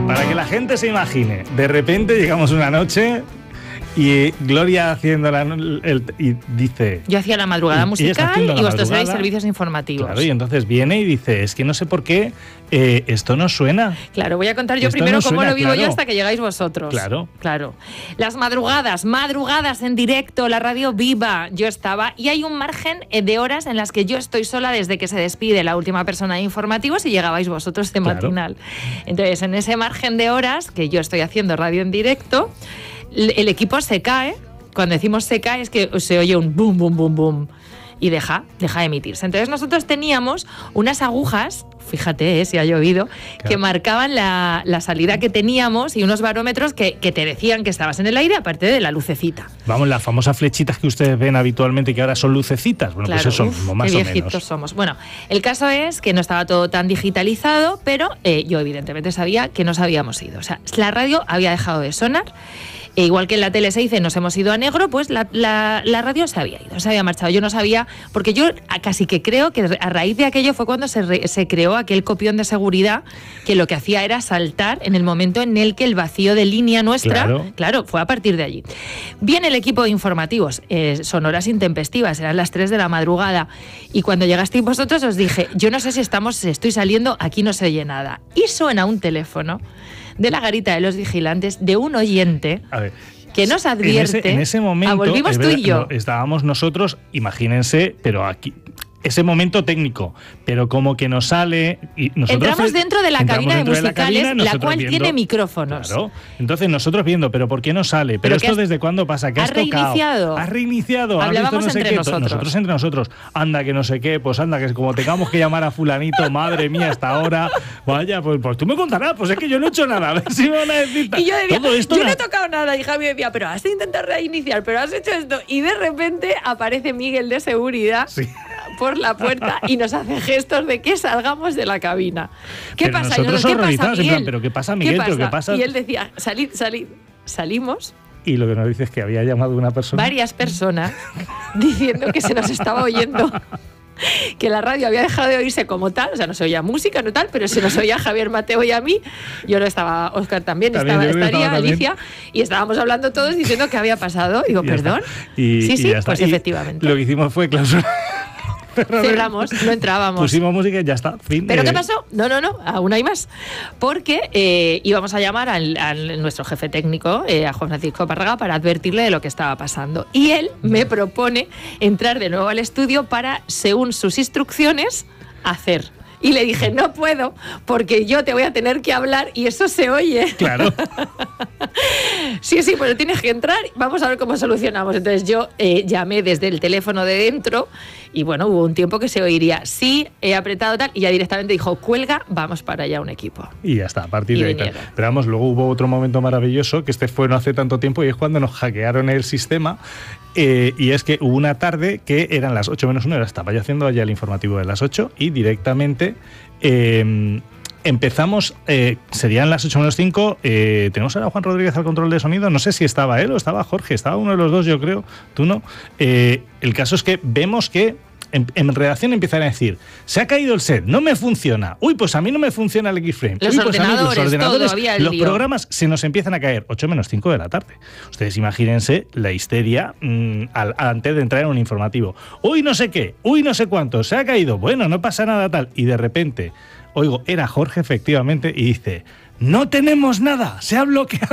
para que la gente se imagine, de repente llegamos una noche y Gloria haciendo y dice... Yo hacía la madrugada musical y vosotros hacéis servicios informativos. Claro, y entonces viene y dice, es que no sé por qué esto no suena. Claro, voy a contar yo primero cómo lo vivo yo hasta que llegáis vosotros. Claro. Las madrugadas en directo, la radio viva, yo estaba, y hay un margen de horas en las que yo estoy sola desde que se despide la última persona de informativos y llegabais vosotros de matinal. Entonces, en ese margen de horas que yo estoy haciendo radio en directo, el equipo se cae. Cuando decimos se cae es que se oye un boom, boom, boom, boom y deja de emitirse. Entonces nosotros teníamos unas agujas, fíjate si ha llovido, que marcaban la salida que teníamos y unos barómetros que te decían que estabas en el aire, aparte de la lucecita. Vamos, las famosas flechitas que ustedes ven habitualmente que ahora son lucecitas. Bueno, pues eso, más o menos. Qué viejitos somos. Bueno, el caso es que no estaba todo tan digitalizado, pero yo evidentemente sabía que nos habíamos ido. O sea, la radio había dejado de sonar. Igual que en la tele se dice nos hemos ido a negro, pues la radio se había ido, se había marchado. Yo no sabía, porque yo casi que creo que a raíz de aquello fue cuando se creó aquel copión de seguridad que lo que hacía era saltar en el momento en el que el vacío de línea nuestra, claro fue a partir de allí. Viene el equipo de informativos, son horas intempestivas, eran las 3 de la madrugada, y cuando llegasteis vosotros os dije, yo no sé si estoy saliendo, aquí no se oye nada. Y suena un teléfono de la garita de los vigilantes de un oyente que nos advierte. En ese momento, volvimos tú y yo. Estábamos nosotros, imagínense, pero aquí... Ese momento técnico, pero como que nos sale... Y nosotros entramos dentro de la cabina de musicales, la cual tiene micrófonos. Claro, entonces nosotros viendo, pero ¿por qué no sale? ¿Pero esto desde cuándo pasa? ¿Qué has tocado? ¿Has reiniciado? Hablábamos entre nosotros. Nosotros entre nosotros. Anda, que no sé qué, pues anda, que como tengamos que llamar a fulanito, madre mía, hasta ahora, vaya, pues tú me contarás, pues es que yo no he hecho nada, a ver si me van a decir... Y yo decía, yo no he tocado nada, y Javi decía, pero has intentado reiniciar, pero has hecho esto, y de repente aparece Miguel de seguridad... Sí. Por la puerta y nos hace gestos de que salgamos de la cabina. ¿Qué pasa? Nosotros horrorizados, en plan, ¿pero qué pasa, Miguel? ¿Pero qué pasa? Y él decía, salid. Salimos. Y lo que nos dice es que había llamado una persona. Varias personas diciendo que se nos estaba oyendo. Que la radio había dejado de oírse como tal, o sea, no se oía música, no tal, pero se nos oía Javier, Mateo y a mí. Yo no estaba, Óscar también estaría Alicia, y estábamos hablando todos diciendo qué había pasado. Digo, ¿perdón? Sí, pues efectivamente. Lo que hicimos fue clausurar. Cerramos, no entrábamos. Pusimos música y ya está. Fin. ¿Pero qué pasó? No, aún hay más. Porque íbamos a llamar a nuestro jefe técnico, a Juan Francisco Párraga, para advertirle de lo que estaba pasando. Y él me propone entrar de nuevo al estudio para, según sus instrucciones, hacer. Y le dije, no puedo, porque yo te voy a tener que hablar y eso se oye. Claro. Sí, pero tienes que entrar, vamos a ver cómo solucionamos. Entonces yo llamé desde el teléfono de dentro y bueno, hubo un tiempo que se oiría, sí, he apretado tal, y ya directamente dijo, cuelga, vamos para allá un equipo. Y ya está, a partir de ahí tal. Pero vamos, luego hubo otro momento maravilloso, que fue no hace tanto tiempo, y es cuando nos hackearon el sistema. Y es que hubo una tarde que eran las 8 menos 1, estaba yo haciendo allá el informativo de las 8 y directamente empezamos, serían las 8 menos 5, tenemos ahora a Juan Rodríguez al control de sonido, no sé si estaba él o estaba Jorge, estaba uno de los dos yo creo, tú no. El caso es que vemos que en redacción empiezan a decir, se ha caído el set, no me funciona, uy, pues a mí no me funciona el X-Frame, los ordenadores, los programas se nos empiezan a caer, 8 menos 5 de la tarde. Ustedes imagínense la histeria antes de entrar en un informativo. Uy, no sé qué, uy, no sé cuánto, se ha caído, bueno, no pasa nada tal, y de repente, oigo, era Jorge efectivamente, y dice, no tenemos nada, se ha bloqueado